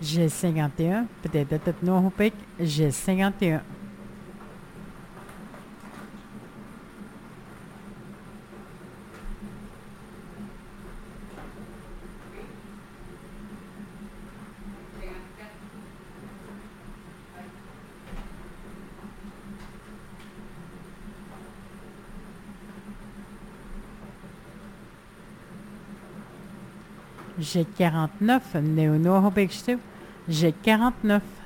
J'ai 51. Peut-être non, Hopek. J'ai 51. J'ai 49. Néo, Hopek, j'ai 49.